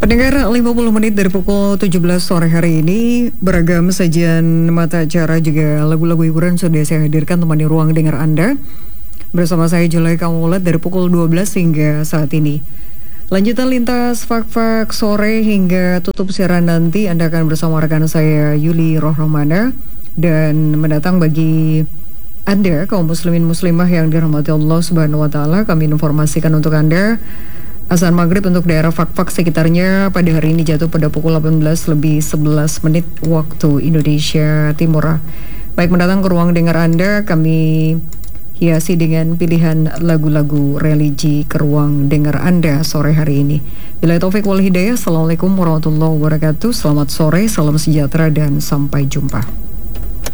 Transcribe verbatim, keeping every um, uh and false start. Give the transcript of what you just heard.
Pendengar, lima puluh menit dari pukul tujuh belas sore hari ini, beragam sajian mata acara juga lagu-lagu hiburan sudah saya hadirkan temani ruang dengar Anda. Bersama saya Zulaikha Maulad dari pukul dua belas hingga saat ini. Lanjutan lintas fak-fak sore hingga tutup siaran nanti Anda akan bersama rekan saya Yuli Rohramana. Dan mendatang bagi Anda kaum muslimin muslimah yang dirahmati Allah Subhanahu wa taala, kami informasikan untuk Anda azan maghrib untuk daerah fak-fak sekitarnya pada hari ini jatuh pada pukul delapan belas lebih sebelas menit waktu Indonesia Timur. Baik, mendatang ke ruang dengar Anda, kami hiasi dengan pilihan lagu-lagu religi ke ruang dengar Anda sore hari ini. Bila taufik wal hidayah, Assalamualaikum warahmatullahi wabarakatuh. Selamat sore, salam sejahtera dan sampai jumpa.